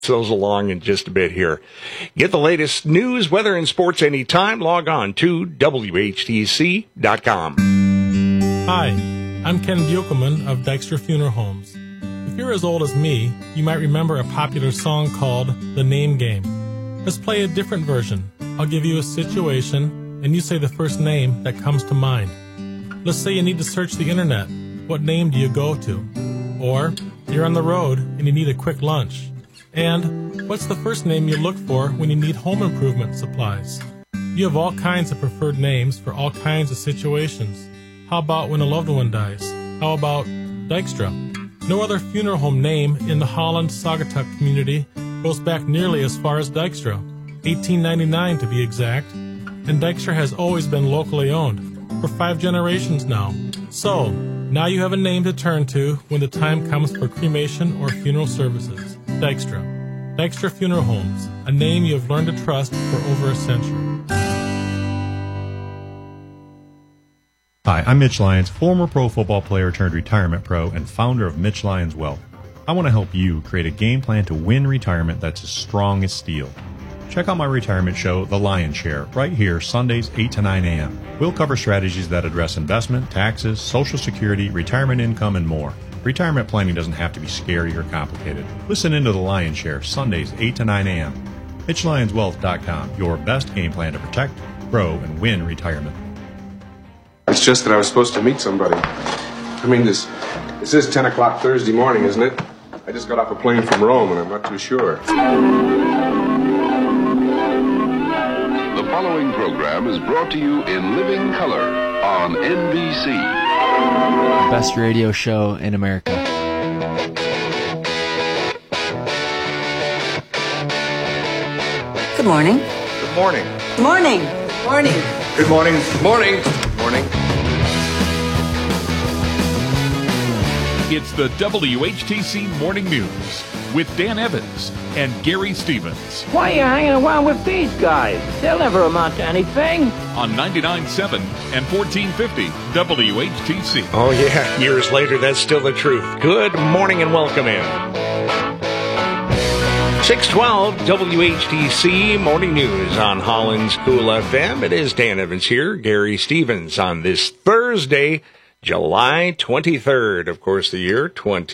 those along in just a bit here. Get the latest news, weather, and sports anytime. Log on to WHTC.com. Hi, I'm Ken Buchelman of Dykstra Funeral Homes. If you're as old as me, you might remember a popular song called The Name Game. Let's play a different version. I'll give you a situation, and you say the first name that comes to mind. Let's say you need to search the internet. What name do you go to? Or you're on the road and you need a quick lunch. And what's the first name you look for when you need home improvement supplies? You have all kinds of preferred names for all kinds of situations. How about when a loved one dies? How about Dykstra? No other funeral home name in the Holland Saugatuck community goes back nearly as far as Dykstra, 1899 to be exact, and Dykstra has always been locally owned, for 5 generations now. So, now you have a name to turn to when the time comes for cremation or funeral services. Dykstra. Dykstra Funeral Homes, a name you have learned to trust for over a century. Hi, I'm Mitch Lyons, former pro football player turned retirement pro and founder of Mitch Lyons Wealth. I want to help you create a game plan to win retirement that's as strong as steel. Check out my retirement show, The Lion's Share, right here, Sundays, 8 to 9 a.m. We'll cover strategies that address investment, taxes, Social Security, retirement income, and more. Retirement planning doesn't have to be scary or complicated. Listen into The Lion's Share, Sundays, 8 to 9 a.m. MitchLyonsWealth.com, your best game plan to protect, grow, and win retirement. It's just that I was supposed to meet somebody. I mean, this is 10 o'clock Thursday morning, isn't it? I just got off a plane from Rome, and I'm not too sure. The following program is brought to you in living color on NBC. Best radio show in America. Good morning. Good morning. Good morning. Good morning. Good morning. Morning. Morning. It's the WHTC Morning News with Dan Evans and Gary Stevens. Why are you hanging around with these guys? They'll never amount to anything. On 99.7 and 1450 WHTC. Oh, yeah. Years later, that's still the truth. Good morning and welcome in. 612 WHTC Morning News on Holland's Cool FM. It is Dan Evans here, Gary Stevens, on this Thursday, July 23rd, of course, the year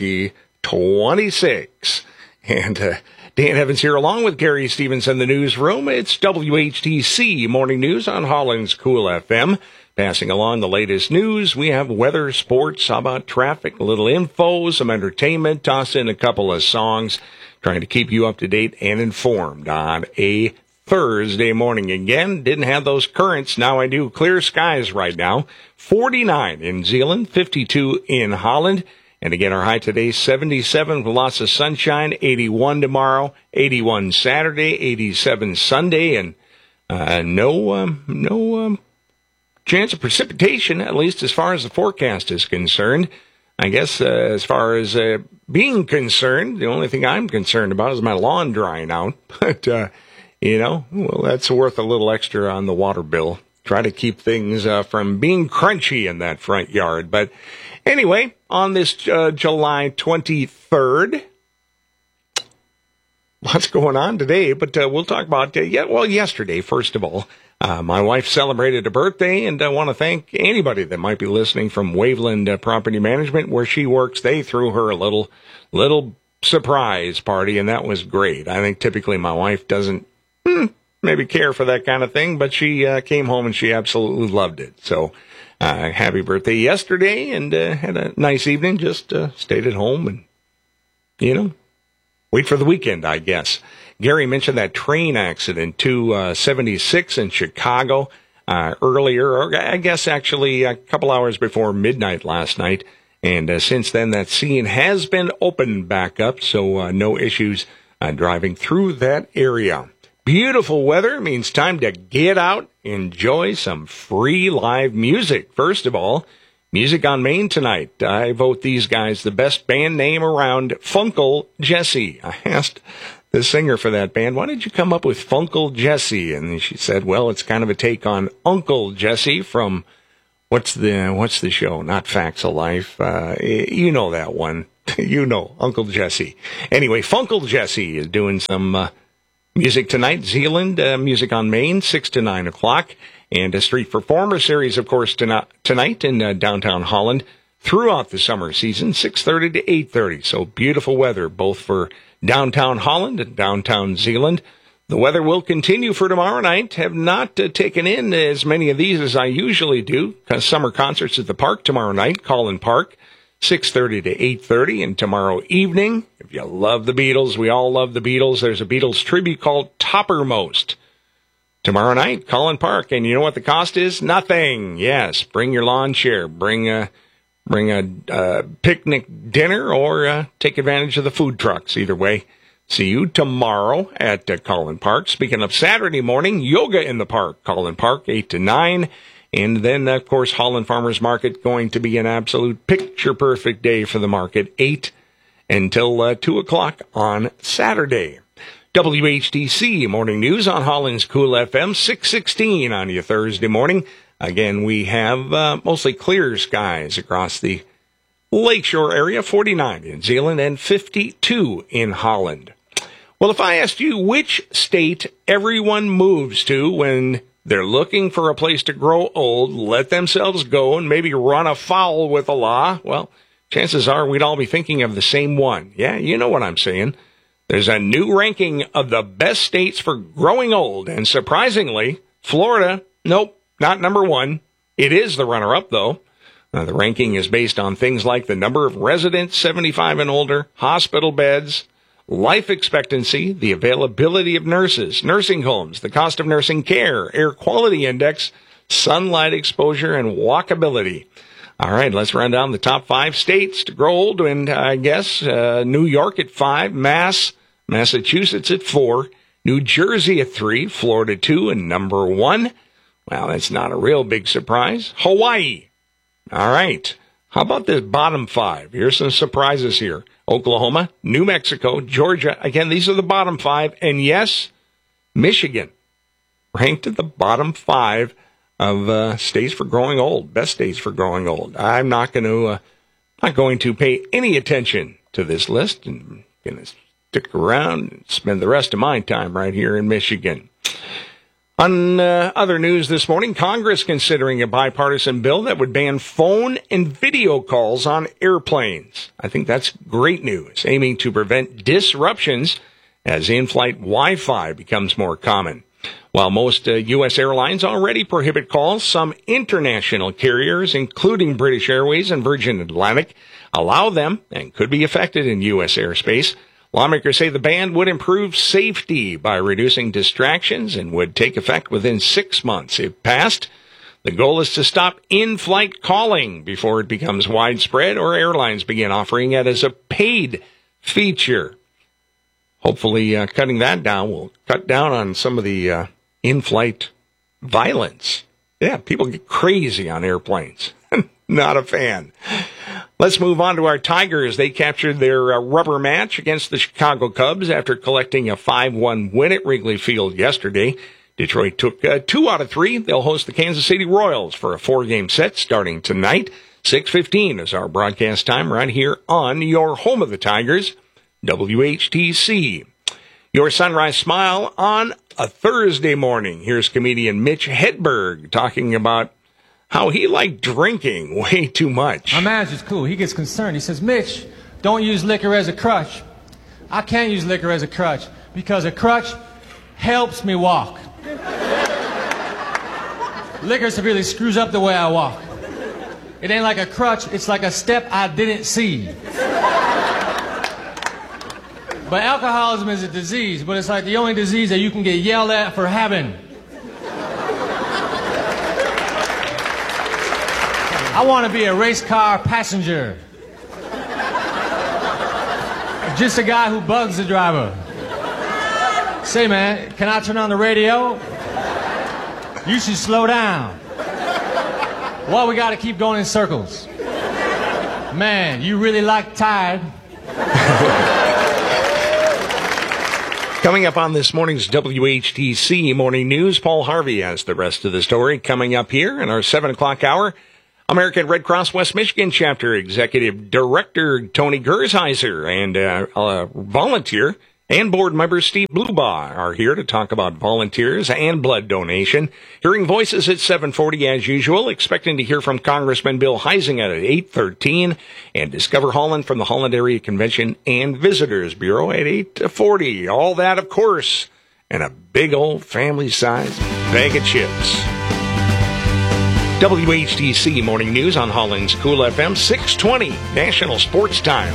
2026. And Dan Evans here along with Gary Stevens in the newsroom. It's WHTC Morning News on Holland's Cool FM. Passing along the latest news, we have weather, sports, how about traffic, a little info, some entertainment, toss in a couple of songs, trying to keep you up to date and informed on a Thursday morning. Again, didn't have those currents. Now I do. Clear skies right now. 49 in Zeeland, 52 in Holland. And again, our high today, 77 with lots of sunshine, 81 tomorrow, 81 Saturday, 87 Sunday, and no chance of precipitation, at least as far as the forecast is concerned. I guess as far as being concerned, the only thing I'm concerned about is my lawn drying out. But, well, that's worth a little extra on the water bill. Try to keep things from being crunchy in that front yard. But anyway, on this July 23rd, lots going on today, but we'll talk about, yesterday, first of all. My wife celebrated a birthday, and I want to thank anybody that might be listening from Waveland Property Management, where she works. They threw her a little surprise party, and that was great. I think typically my wife doesn't maybe care for that kind of thing, but she came home and she absolutely loved it. So happy birthday yesterday, and had a nice evening. Just stayed at home and, wait for the weekend, I guess. Gary mentioned that train accident, 276 in Chicago earlier, or I guess actually a couple hours before midnight last night. And since then, that scene has been opened back up, so no issues driving through that area. Beautiful weather means time to get out, enjoy some free live music. First of all, Music on Main tonight. I vote these guys the best band name around, Funkle Jesse. I asked the singer for that band, why did you come up with Funkle Jesse? And she said, well, it's kind of a take on Uncle Jesse from, what's the show? Not Facts of Life. You know that one. You know, Uncle Jesse. Anyway, Funkle Jesse is doing some music tonight. Zealand, Music on Main, 6 to 9 o'clock. And a Street Performer series, of course, tonight in downtown Holland throughout the summer season, 6:30 to 8:30. So beautiful weather, both for downtown Holland and downtown Zealand. The weather will continue for tomorrow night. Have not taken in as many of these as I usually do. Summer concerts at the park tomorrow night, Collin Park, 6:30 to 8:30. And tomorrow evening, if you love the Beatles, we all love the Beatles, there's a Beatles tribute called Toppermost. Tomorrow night, Collin Park. And you know what the cost is? Nothing. Yes, bring your lawn chair. Bring a picnic dinner or take advantage of the food trucks. Either way. See you tomorrow at Collin Park. Speaking of Saturday morning, yoga in the park, Collin Park, 8 to 9. And then, of course, Holland Farmers Market, going to be an absolute picture-perfect day for the market, 8 until 2 o'clock on Saturday. WHTC Morning News on Holland's Cool FM, 616 on your Thursday morning. Again, we have mostly clear skies across the Lakeshore area, 49 in Zealand and 52 in Holland. Well, if I asked you which state everyone moves to when they're looking for a place to grow old, let themselves go, and maybe run afoul with the law, well, chances are we'd all be thinking of the same one. Yeah, you know what I'm saying. There's a new ranking of the best states for growing old, and surprisingly, Florida, nope, not number one. It is the runner-up, though. The ranking is based on things like the number of residents 75 and older, hospital beds, life expectancy, the availability of nurses, nursing homes, the cost of nursing care, air quality index, sunlight exposure, and walkability. All right, let's run down the top 5 states to grow old, and I guess New York at 5, Massachusetts at 4, New Jersey at 3, Florida 2, and number 1. Well, that's not a real big surprise. Hawaii. All right. How about this bottom 5? Here's some surprises here. Oklahoma, New Mexico, Georgia. Again, these are the bottom 5. And yes, Michigan, ranked at the bottom 5 of states for growing old, best states for growing old. I'm not going to pay any attention to this list, and going to stick around and spend the rest of my time right here in Michigan. On other news this morning, Congress considering a bipartisan bill that would ban phone and video calls on airplanes. I think that's great news, aiming to prevent disruptions as in-flight Wi-Fi becomes more common. While most U.S. airlines already prohibit calls, some international carriers, including British Airways and Virgin Atlantic, allow them and could be affected in U.S. airspace. Lawmakers say the ban would improve safety by reducing distractions and would take effect within 6 months. If passed, the goal is to stop in-flight calling before it becomes widespread or airlines begin offering it as a paid feature. Hopefully, cutting that down will cut down on some of the in-flight violence. Yeah, people get crazy on airplanes. Not a fan. Let's move on to our Tigers. They captured their rubber match against the Chicago Cubs after collecting a 5-1 win at Wrigley Field yesterday. Detroit took 2 out of 3. They'll host the Kansas City Royals for a 4-game set starting tonight. 6:15 is our broadcast time right here on your home of the Tigers, WHTC. Your Sunrise Smile on a Thursday morning. Here's comedian Mitch Hedberg talking about how he liked drinking way too much. My manager's cool. He gets concerned. He says, Mitch, don't use liquor as a crutch. I can't use liquor as a crutch because a crutch helps me walk. Liquor severely screws up the way I walk. It ain't like a crutch. It's like a step I didn't see. But alcoholism is a disease, but it's like the only disease that you can get yelled at for having. I want to be a race car passenger. Just a guy who bugs the driver. Say, man, can I turn on the radio? You should slow down. Why we got to keep going in circles? Man, you really like tired. Coming up on this morning's WHTC Morning News, Paul Harvey has the rest of the story coming up here in our 7 o'clock hour. American Red Cross West Michigan Chapter Executive Director Tony Gershiser and volunteer and board member Steve Blubaugh are here to talk about volunteers and blood donation. Hearing voices at 7:40 as usual, expecting to hear from Congressman Bill Huizenga at 8:13, and Discover Holland from the Holland Area Convention and Visitors Bureau at 8:40. All that, of course, and a big old family-sized bag of chips. WHTC Morning News on Holland's Cool FM, 620 National Sports Time.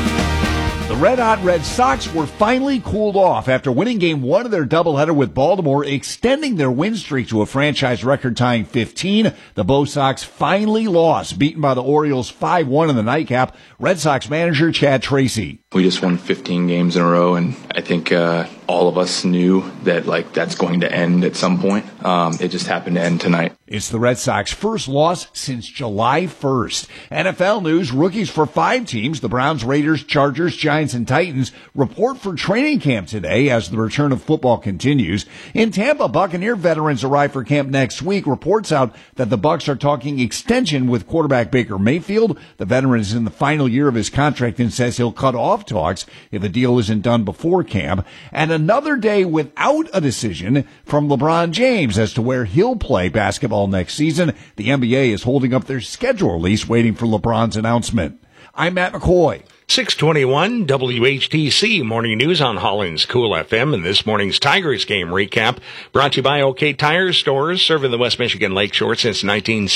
The red-hot Red Sox were finally cooled off after winning Game 1 of their doubleheader with Baltimore, extending their win streak to a franchise record-tying 15. The Bo Sox finally lost, beaten by the Orioles 5-1 in the nightcap. Red Sox manager Chad Tracy. We just won 15 games in a row, and I think all of us knew that that's going to end at some point. It just happened to end tonight. It's the Red Sox' first loss since July 1st. NFL news, rookies for 5 teams, the Browns, Raiders, Chargers, Giants, and Titans, report for training camp today as the return of football continues. In Tampa, Buccaneer veterans arrive for camp next week. Reports out that the Bucs are talking extension with quarterback Baker Mayfield. The veteran is in the final year of his contract and says he'll cut off talks if a deal isn't done before camp. And another day without a decision from LeBron James as to where he'll play basketball next season. The NBA is holding up their schedule release, waiting for LeBron's announcement. I'm Matt McCoy. 621 WHTC Morning News on Holland's Cool FM, and this morning's Tigers game recap brought to you by OK Tire Stores, serving the West Michigan Lakeshore since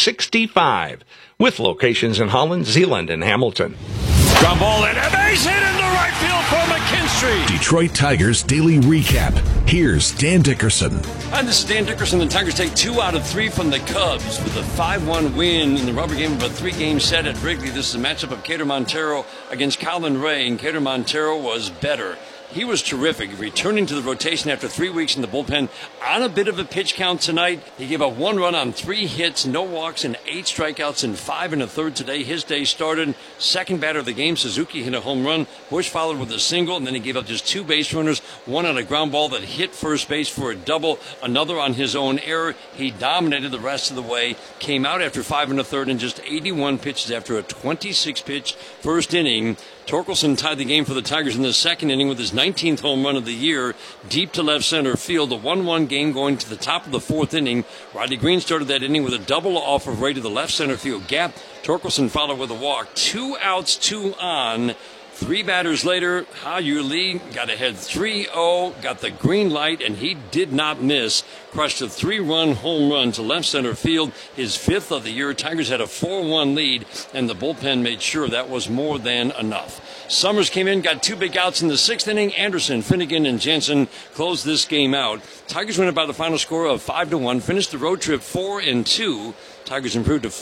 1965, with locations in Holland, Zeeland, and Hamilton. Ground ball and a base hit into right field for McKinstry. Detroit Tigers Daily Recap. Here's Dan Dickerson. Hi, this is Dan Dickerson. The Tigers take 2 out of 3 from the Cubs with a 5-1 win in the rubber game of a 3-game set at Wrigley. This is a matchup of Cater Montero against Colin Ray, and Cater Montero was better. He was terrific, returning to the rotation after 3 weeks in the bullpen on a bit of a pitch count tonight. He gave up 1 run on 3 hits, no walks, and 8 strikeouts in 5 1/3 today. His day started. Second batter of the game, Suzuki hit a home run. Bush followed with a single, and then he gave up just 2 base runners, 1 on a ground ball that hit first base for a double, another on his own error. He dominated the rest of the way, came out after 5 1/3 and just 81 pitches after a 26-pitch first inning. Torkelson tied the game for the Tigers in the second inning with his 19th home run of the year, deep to left center field. A 1-1 game going to the top of the 4th inning. Riley Green started that inning with a double off of Ray to the left center field gap. Torkelson followed with a walk. 2 outs, 2 on. 3 batters later, Ha-Yu Lee got ahead 3-0, got the green light, and he did not miss. Crushed a 3-run home run to left center field, his 5th of the year. Tigers had a 4-1 lead, and the bullpen made sure that was more than enough. Summers came in, got 2 big outs in the 6th inning. Anderson, Finnegan, and Jensen closed this game out. Tigers win by the final score of 5-1, finished the road trip 4-2. Tigers improved to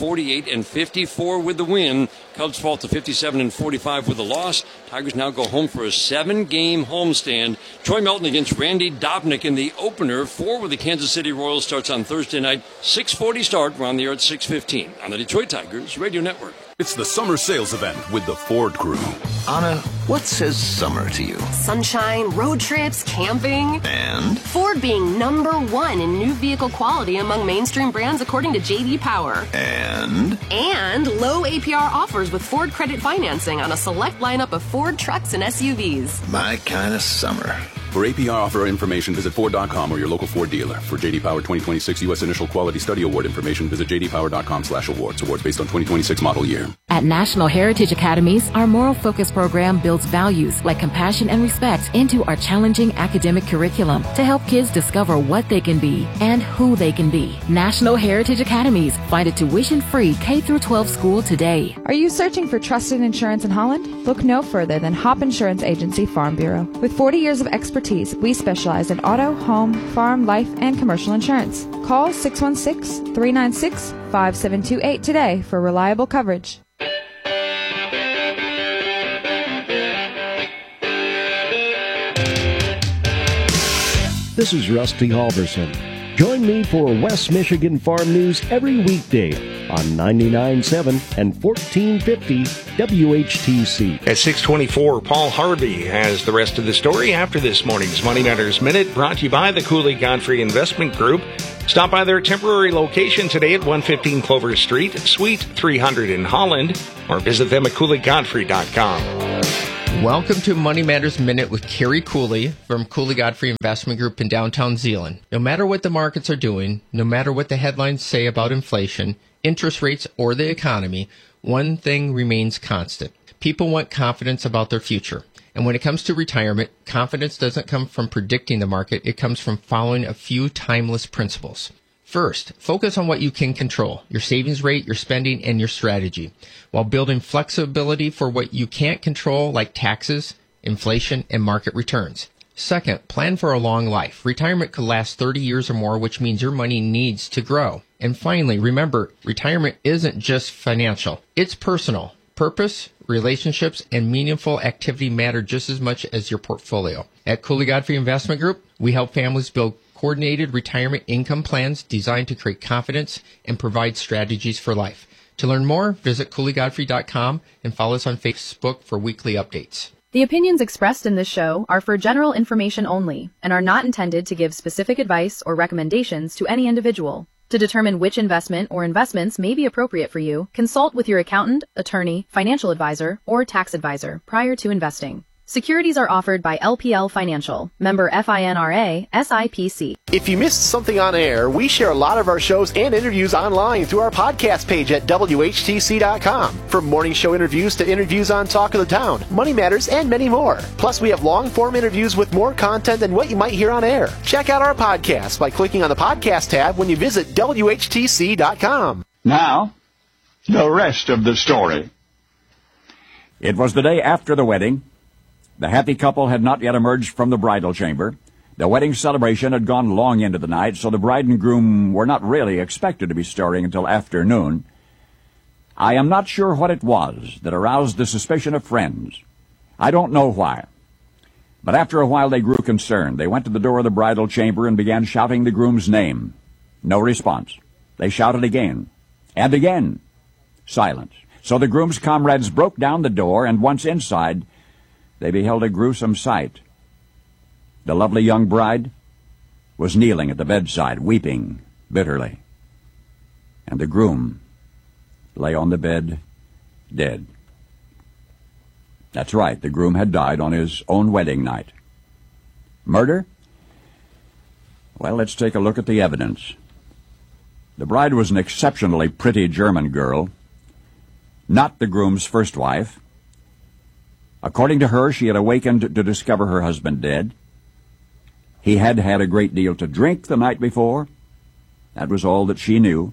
48-54 with the win. Cubs fall to 57-45 with the loss. Tigers now go home for a 7-game homestand. Troy Melton against Randy Dobnik in the opener. 4 with the Kansas City Royals starts on Thursday night. 6:40 start. We're on the air at 6:15 on the Detroit Tigers Radio Network. It's the summer sales event with the Ford Crew. Anna, what says summer to you? Sunshine, road trips, camping. And? Ford being #1 in new vehicle quality among mainstream brands according to J.D. Power. And? And low APR offers with Ford credit financing on a select lineup of Ford trucks and SUVs. My kind of summer. For APR offer information, visit Ford.com or your local Ford dealer. For J.D. Power 2026 U.S. Initial Quality Study Award information, visit jdpower.com/awards. Awards based on 2026 model year. At National Heritage Academies, our moral focus program builds values like compassion and respect into our challenging academic curriculum to help kids discover what they can be and who they can be. National Heritage Academies. Find a tuition-free K-12 school today. Are you searching for trusted insurance in Holland? Look no further than Hop Insurance Agency Farm Bureau. With 40 years of expertise, we specialize in auto, home, farm, life, and commercial insurance. Call 616-396-5728 today for reliable coverage. This is Rusty Halverson. Join me for West Michigan Farm News every weekday on 99.7 and 1450 WHTC. At 6:24, Paul Harvey has the rest of the story after this morning's Money Matters Minute, brought to you by the Cooley Godfrey Investment Group. Stop by their temporary location today at 115 Clover Street, Suite 300 in Holland, or visit them at CooleyGodfrey.com. Welcome to Money Matters Minute with Kerry Cooley from Cooley Godfrey Investment Group in downtown Zeeland. No matter what the markets are doing, no matter what the headlines say about inflation, interest rates, or the economy, one thing remains constant. People want confidence about their future. And when it comes to retirement, confidence doesn't come from predicting the market. It comes from following a few timeless principles. First, focus on what you can control, your savings rate, your spending, and your strategy, while building flexibility for what you can't control, like taxes, inflation, and market returns. Second, plan for a long life. Retirement could last 30 years or more, which means your money needs to grow. And finally, remember, retirement isn't just financial. It's personal. Purpose, relationships, and meaningful activity matter just as much as your portfolio. At Cooley Godfrey Investment Group, we help families build coordinated retirement income plans designed to create confidence and provide strategies for life. To learn more, visit CooleyGodfrey.com and follow us on Facebook for weekly updates. The opinions expressed in this show are for general information only and are not intended to give specific advice or recommendations to any individual. To determine which investment or investments may be appropriate for you, consult with your accountant, attorney, financial advisor, or tax advisor prior to investing. Securities are offered by LPL Financial, member FINRA, SIPC. If you missed something on air, we share a lot of our shows and interviews online through our podcast page at WHTC.com. From morning show interviews to interviews on Talk of the Town, Money Matters, and many more. Plus, we have long-form interviews with more content than what you might hear on air. Check out our podcast by clicking on the podcast tab when you visit WHTC.com. Now, the rest of the story. It was the day after the wedding. The happy couple had not yet emerged from the bridal chamber. The wedding celebration had gone long into the night, so the bride and groom were not really expected to be stirring until afternoon. I am not sure what it was that aroused the suspicion of friends. I don't know why. But after a while they grew concerned. They went to the door of the bridal chamber and began shouting the groom's name. No response. They shouted again. And again. Silence. So the groom's comrades broke down the door, and once inside, they beheld a gruesome sight. The lovely young bride was kneeling at the bedside, weeping bitterly. And the groom lay on the bed, dead. That's right, the groom had died on his own wedding night. Murder? Well, let's take a look at the evidence. The bride was an exceptionally pretty German girl, not the groom's first wife. According to her, she had awakened to discover her husband dead. He had had a great deal to drink the night before. That was all that she knew.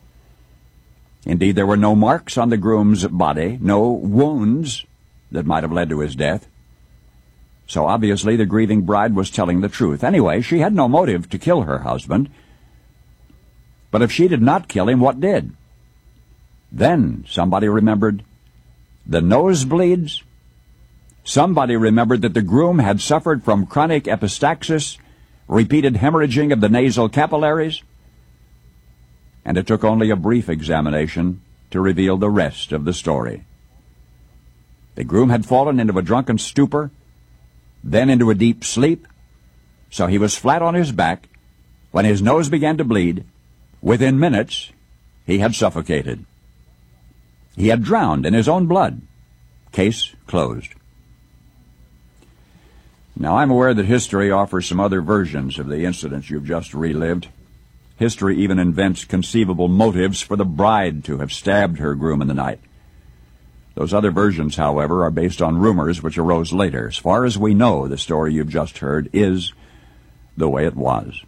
Indeed, there were no marks on the groom's body, no wounds that might have led to his death. So obviously the grieving bride was telling the truth. Anyway, she had no motive to kill her husband. But if she did not kill him, what did? Then somebody remembered the nosebleeds. Somebody remembered that the groom had suffered from chronic epistaxis, repeated hemorrhaging of the nasal capillaries, and it took only a brief examination to reveal the rest of the story. The groom had fallen into a drunken stupor, then into a deep sleep, so he was flat on his back when his nose began to bleed. Within minutes, he had suffocated. He had drowned in his own blood. Case closed. Now, I'm aware that history offers some other versions of the incidents you've just relived. History even invents conceivable motives for the bride to have stabbed her groom in the night. Those other versions, however, are based on rumors which arose later. As far as we know, the story you've just heard is the way it was.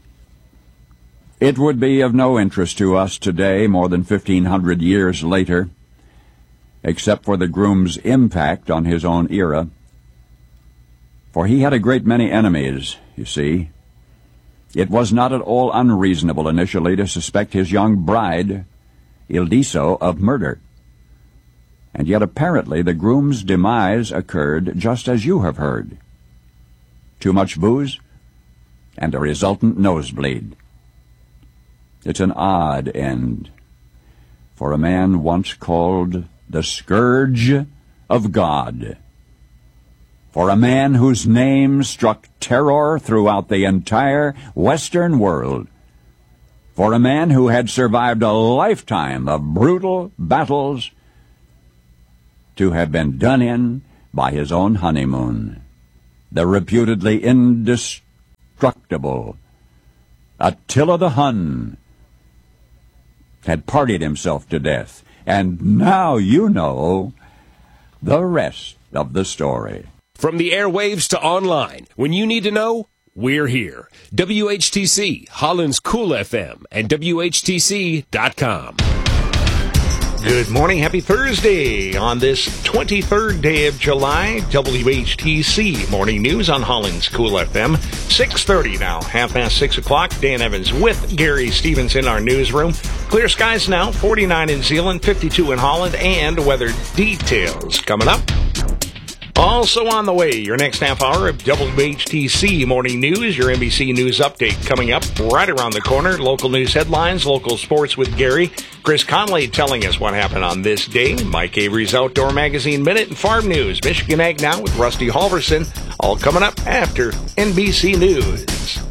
It would be of no interest to us today, more than 1,500 years later, except for the groom's impact on his own era. For he had a great many enemies, you see. It was not at all unreasonable initially to suspect his young bride, Ildiso, of murder. And yet apparently the groom's demise occurred just as you have heard. Too much booze and a resultant nosebleed. It's an odd end for a man once called the Scourge of God. For a man whose name struck terror throughout the entire Western world. for a man who had survived a lifetime of brutal battles to have been done in by his own honeymoon. The reputedly indestructible Attila the Hun had partied himself to death, and now you know the rest of the story. From the airwaves to online, when you need to know, we're here. WHTC, Holland's Cool FM, and WHTC.com. Good morning. Happy Thursday on this 23rd day of July. WHTC Morning News on Holland's Cool FM. 6:30 now, 6:30 o'clock. Dan Evans with Gary Stevens in our newsroom. Clear skies now, 49 in Zeeland, 52 in Holland, and weather details coming up. Also on the way, your next half hour of WHTC Morning News, your NBC News update coming up right around the corner. Local news headlines, local sports with Gary. Chris Conley telling us what happened on this day. Mike Avery's Outdoor Magazine Minute and Farm News. Michigan Ag Now with Rusty Halverson. All coming up after NBC News.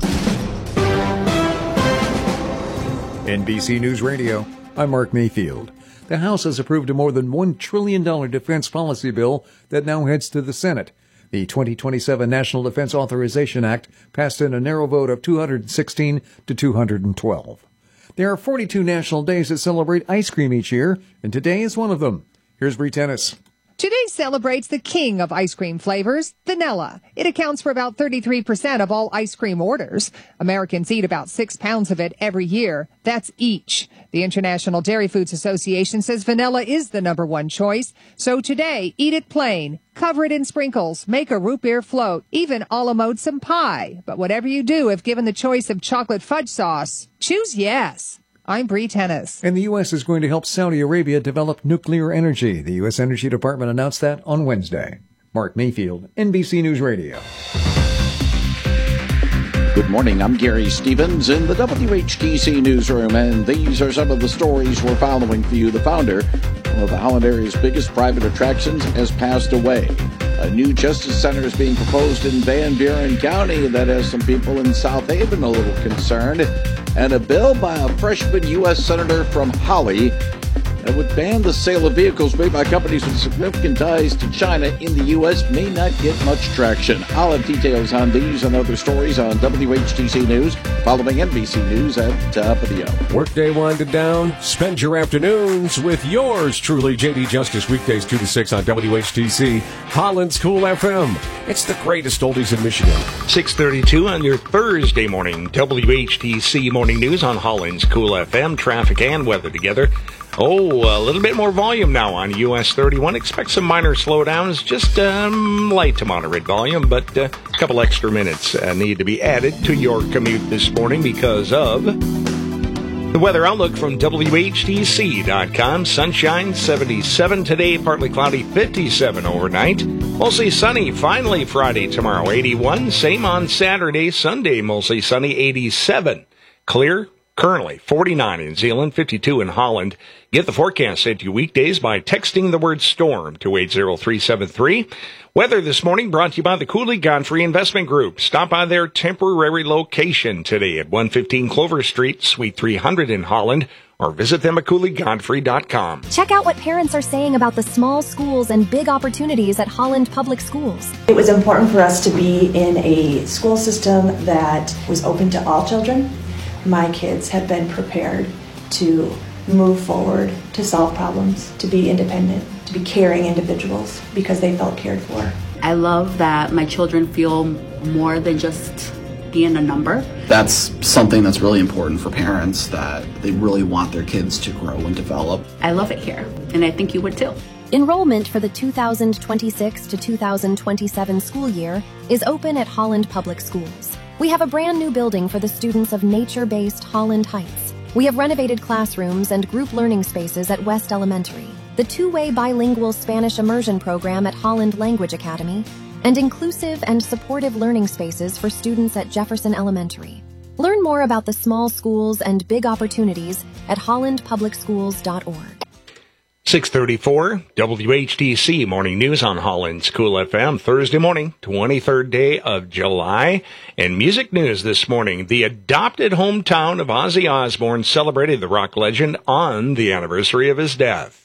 NBC News Radio, I'm Mark Mayfield. The House has approved a more than $1 trillion defense policy bill that now heads to the Senate. The 2027 National Defense Authorization Act passed in a narrow vote of 216 to 212. There are 42 national days that celebrate ice cream each year, and today is one of them. Here's Bree Tennis. Today celebrates the king of ice cream flavors, vanilla. It accounts for about 33% of all ice cream orders. Americans eat about 6 pounds of it every year. That's each. The International Dairy Foods Association says vanilla is the number one choice. So today, eat it plain, cover it in sprinkles, make a root beer float, even a la mode some pie. But whatever you do, if given the choice of chocolate fudge sauce, choose yes. I'm Bree Tennis. And the U.S. is going to help Saudi Arabia develop nuclear energy. The U.S. Energy Department announced that on Wednesday. Mark Mayfield, NBC News Radio. Good morning, I'm Gary Stevens in the WHTC newsroom, and these are some of the stories we're following for you. The founder of the Holland area's biggest private attractions has passed away. A new justice center is being proposed in Van Buren County that has some people in South Haven a little concerned. And a bill by a freshman U.S. Senator from Holly that would ban the sale of vehicles made by companies with significant ties to China in the U.S. may not get much traction. I'll have details on these and other stories on WHTC News, following NBC News at top of the hour. Workday winded down. Spend your afternoons with yours truly, J.D. Justice, weekdays 2 to 6 on WHTC, Holland's Cool FM. It's the greatest oldies in Michigan. 6:32 on your Thursday morning. WHTC Morning News on Holland's Cool FM. Traffic and weather together. A little bit more volume now on US 31. Expect some minor slowdowns, just light to moderate volume, but a couple extra minutes need to be added to your commute this morning because of the weather outlook from WHTC.com. Sunshine, 77 today, partly cloudy, 57 overnight. Mostly sunny, finally Friday tomorrow, 81. Same on Saturday, Sunday, mostly sunny, 87. Clear. Currently, 49 in Zeeland, 52 in Holland. Get the forecast sent to you weekdays by texting the word storm to 80373. Weather this morning brought to you by the Cooley Godfrey Investment Group. Stop by their temporary location today at 115 Clover Street, Suite 300 in Holland, or visit them at CooleyGodfrey.com. Check out what parents are saying about the small schools and big opportunities at Holland Public Schools. It was important for us to be in a school system that was open to all children. My kids have been prepared to move forward, to solve problems, to be independent, to be caring individuals because they felt cared for. I love that my children feel more than just being a number. That's something that's really important for parents, that they really want their kids to grow and develop. I love it here, and I think you would too. Enrollment for the 2026 to 2027 school year is open at Holland Public Schools. We have a brand new building for the students of nature-based Holland Heights. We have renovated classrooms and group learning spaces at West Elementary, the two-way bilingual Spanish immersion program at Holland Language Academy, and inclusive and supportive learning spaces for students at Jefferson Elementary. Learn more about the small schools and big opportunities at hollandpublicschools.org. 634 WHTC Morning News on Holland's Cool FM, Thursday morning, 23rd day of July. And music news this morning. The adopted hometown of Ozzy Osbourne celebrated the rock legend on the anniversary of his death.